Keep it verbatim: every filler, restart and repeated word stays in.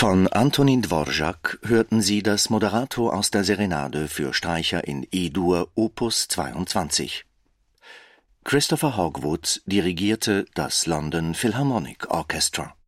Von Antonín Dvořák hörten Sie das Moderato aus der Serenade für Streicher in E-Dur Opus zweiundzwanzig. Christopher Hogwood dirigierte das London Philharmonic Orchestra.